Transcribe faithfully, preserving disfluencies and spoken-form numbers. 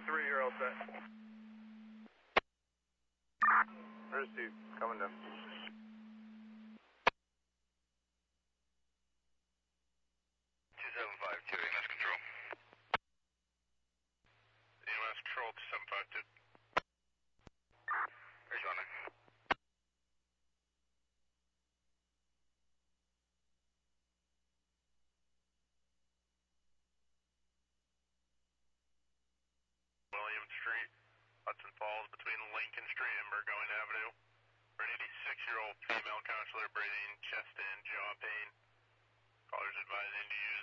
three, you're all set. Where's Steve? Coming down. two seven five two, A M S control. A M S control to seven five two. Responding. William Street, Hudson Falls, between Lincoln Street and Burgoyne Avenue. For an eighty-six-year-old female counselor breathing chest and jaw pain. Callers advised to use